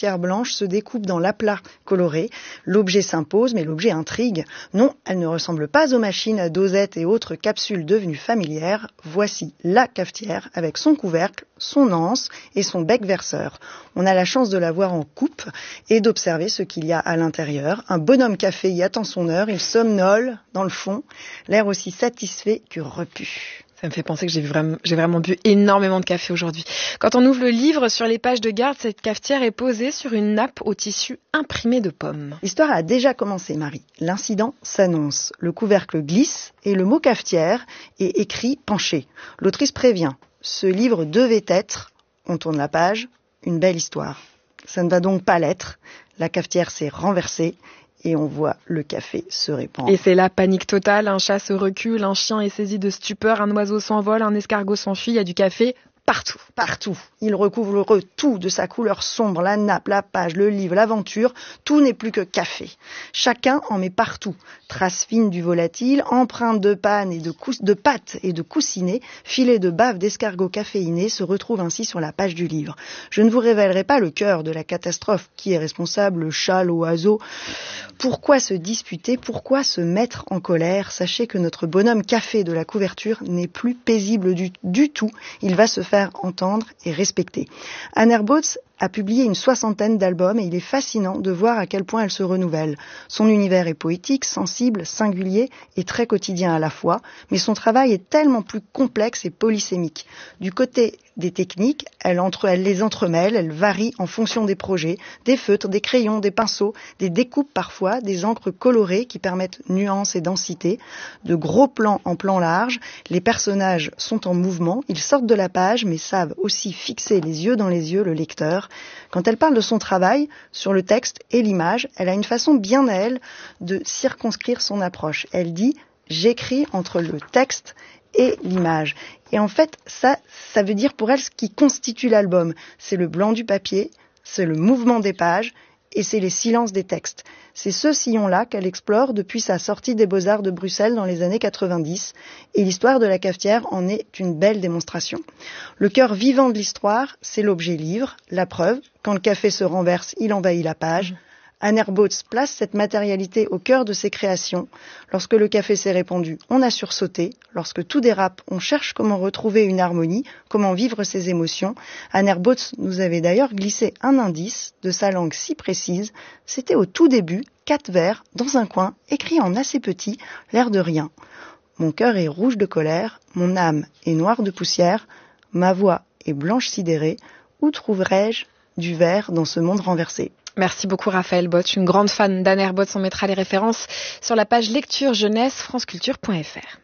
cafetière blanche se découpe dans l'aplat coloré. L'objet s'impose, mais l'objet intrigue. Non, elle ne ressemble pas aux machines à dosettes et autres capsules devenues familières. Voici la cafetière avec son couvercle, son anse et son bec verseur. On a la chance de la voir en coupe et d'observer ce qu'il y a à l'intérieur. Un bonhomme café y attend son heure, il somnole dans le fond, l'air aussi satisfait que repu. Ça me fait penser que j'ai vraiment bu énormément de café aujourd'hui. Quand on ouvre le livre, sur les pages de garde, cette cafetière est posée sur une nappe au tissu imprimé de pommes. L'histoire a déjà commencé, Marie. L'incident s'annonce. Le couvercle glisse et le mot cafetière est écrit penché. L'autrice prévient. Ce livre devait être, on tourne la page, une belle histoire. Ça ne va donc pas l'être. La cafetière s'est renversée. Et on voit le café se répandre. Et c'est la panique totale, un chat se recule, un chien est saisi de stupeur, un oiseau s'envole, un escargot s'enfuit, il y a du café partout. Partout. Il recouvre tout de sa couleur sombre, la nappe, la page, le livre, l'aventure. Tout n'est plus que café. Chacun en met partout. Traces fines du volatile, empreintes de panne et de pâte et de coussinet, filets de bave d'escargot caféiné se retrouvent ainsi sur la page du livre. Je ne vous révélerai pas le cœur de la catastrophe. Qui est responsable, le chat, l'oiseau? Pourquoi se disputer? Pourquoi se mettre en colère? Sachez que notre bonhomme café de la couverture n'est plus paisible du tout. Il va se faire entendre et respecter. Anne Herbautz a publié une 60aine d'albums et il est fascinant de voir à quel point elle se renouvelle. Son univers est poétique, sensible, singulier et très quotidien à la fois, mais son travail est tellement plus complexe et polysémique. Du côté des techniques, elle les entremêle, elle varie en fonction des projets, des feutres, des crayons, des pinceaux, des découpes parfois, des encres colorées qui permettent nuance et densité, de gros plans en plan large. Les personnages sont en mouvement, ils sortent de la page mais savent aussi fixer les yeux dans les yeux le lecteur. Quand elle parle de son travail sur le texte et l'image, elle a une façon bien à elle de circonscrire son approche. Elle dit « j'écris entre le texte et l'image ». Et en fait, ça veut dire pour elle ce qui constitue l'album. C'est le blanc du papier, c'est le mouvement des pages et c'est les silences des textes. C'est ce sillon-là qu'elle explore depuis sa sortie des Beaux-Arts de Bruxelles dans les années 90 et l'histoire de la cafetière en est une belle démonstration. Le cœur vivant de l'histoire, c'est l'objet livre, la preuve. Quand le café se renverse, il envahit la page. Anne Herbautz place cette matérialité au cœur de ses créations. Lorsque le café s'est répandu, on a sursauté. Lorsque tout dérape, on cherche comment retrouver une harmonie, comment vivre ses émotions. Anne Herbautz nous avait d'ailleurs glissé un indice de sa langue si précise. C'était au tout début, 4 vers, dans un coin, écrit en assez petit, l'air de rien. Mon cœur est rouge de colère, mon âme est noire de poussière, ma voix est blanche sidérée. Où trouverai-je du vert dans ce monde renversé? Merci beaucoup Raphaël Botte. Je suis une grande fan d'Anne Herbautz. On mettra les références sur la page lecture jeunesse franceculture.fr.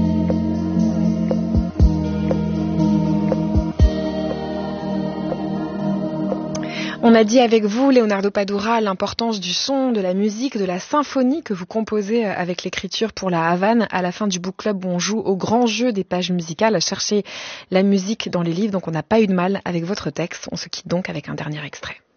On a dit avec vous, Leonardo Padura, l'importance du son, de la musique, de la symphonie que vous composez avec l'écriture pour la Havane. À la fin du book club, on joue au grand jeu des pages musicales, à chercher la musique dans les livres. Donc on n'a pas eu de mal avec votre texte. On se quitte donc avec un dernier extrait.